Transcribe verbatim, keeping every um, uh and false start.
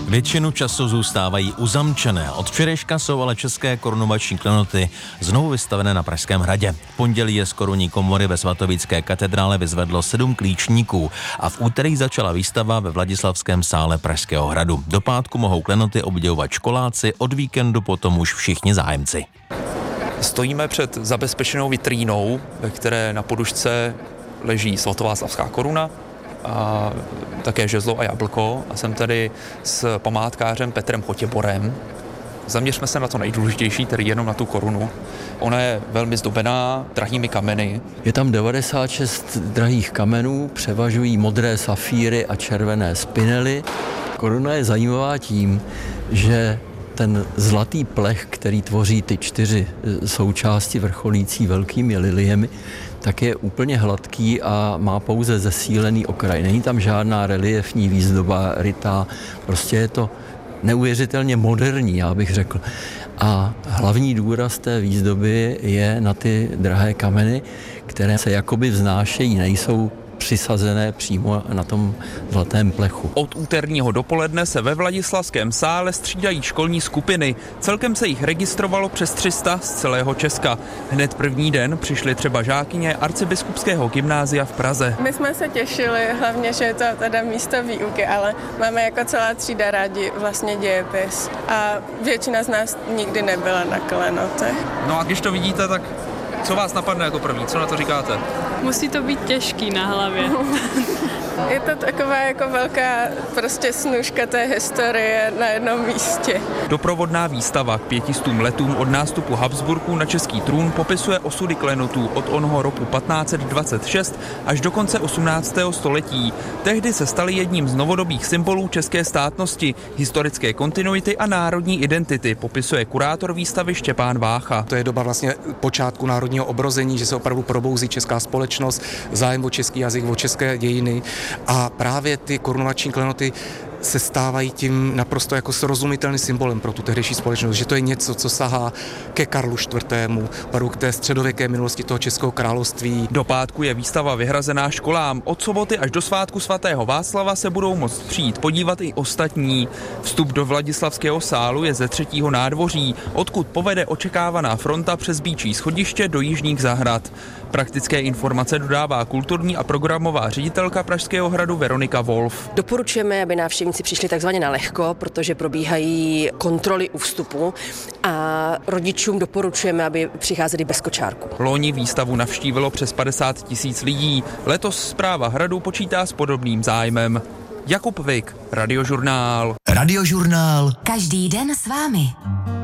Většinu času zůstávají uzamčené. Od včerejška jsou ale české korunovační klenoty znovu vystavené na Pražském hradě. V pondělí je z korunní komory ve svatovícké katedrále vyzvedlo sedm klíčníků a v úterý začala výstava ve Vladislavském sále Pražského hradu. Do pátku mohou klenoty obdivovat školáci, od víkendu potom už všichni zájemci. Stojíme před zabezpečenou vitrínou, ve které na podušce leží svatováclavská koruna a také žezlo a jablko. A jsem tady s památkářem Petrem Chotěborem. Zaměřme se na to nejdůležitější, tedy jenom na tu korunu. Ona je velmi zdobená drahými kameny. Je tam devadesát šest drahých kamenů, převažují modré safíry a červené spinely. Koruna je zajímavá tím, že ten zlatý plech, který tvoří ty čtyři součásti vrcholící velkými liliemi, tak je úplně hladký a má pouze zesílený okraj. Není tam žádná reliefní výzdoba rytá, prostě je to neuvěřitelně moderní, já bych řekl. A hlavní důraz té výzdoby je na ty drahé kameny, které se jakoby vznášejí, nejsou přisazené přímo na tom zlatém plechu. Od úterního dopoledne se ve Vladislavském sále střídají školní skupiny. Celkem se jich registrovalo přes tři sta z celého Česka. Hned první den přišly třeba žákyně Arcibiskupského gymnázia v Praze. My jsme se těšili, hlavně, že je to teda místo výuky, ale máme jako celá třída rádi vlastně dějepis. A většina z nás nikdy nebyla na klenotech. No a když to vidíte, tak co vás napadne jako první? Co na to říkáte? Musí to být těžký na hlavě. Je to taková jako velká prostě snůžka té historie na jednom místě. Doprovodná výstava k pětistům letům od nástupu Habsburků na český trůn popisuje osudy klenotů od onoho roku patnáct set dvacet šest až do konce osmnáctého století. Tehdy se staly jedním z novodobých symbolů české státnosti, historické kontinuity a národní identity, popisuje kurátor výstavy Štěpán Vácha. To je doba vlastně počátku národního obrození, že se opravdu probouzí česká společnost, zájem o český jazyk, o české dějiny. A právě ty korunovační klenoty se stávají tím naprosto jako srozumitelným symbolem pro tu tehdejší společnost, že to je něco, co sahá ke Karlu čtvrtému, opravdu k té středověké minulosti toho českého království. Do pátku je výstava vyhrazená školám. Od soboty až do svátku svatého Václava se budou moct přijít podívat i ostatní. Vstup do Vladislavského sálu je ze třetího nádvoří, odkud povede očekávaná fronta přes Býčí schodiště do Jižních zahrad. Praktické informace dodává kulturní a programová ředitelka Pražského hradu Veronika Wolf. Doporučujeme, aby návštěvníci přišli takzvaně na lehko, protože probíhají kontroly u vstupu a rodičům doporučujeme, aby přicházeli bez kočárku. Loni výstavu navštívilo přes padesát tisíc lidí. Letos správa hradu počítá s podobným zájmem. Jakub Vik, Radiožurnál. Radiožurnál. Každý den s vámi.